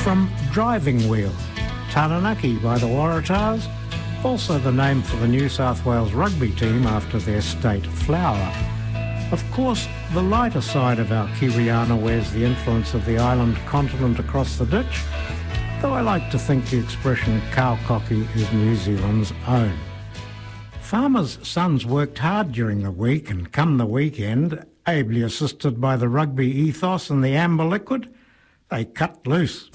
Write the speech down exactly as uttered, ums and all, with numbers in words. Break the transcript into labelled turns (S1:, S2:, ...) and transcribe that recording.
S1: From driving wheel, Taranaki by the Waratahs, also the name for the New South Wales rugby team after their state flower. Of course, the lighter side of our Kiwiana wears the influence of the island continent across the ditch, though I like to think the expression cow cocky is New Zealand's own. Farmers' sons worked hard during the week, and come the weekend, ably assisted by the rugby ethos and the amber liquid, they cut loose.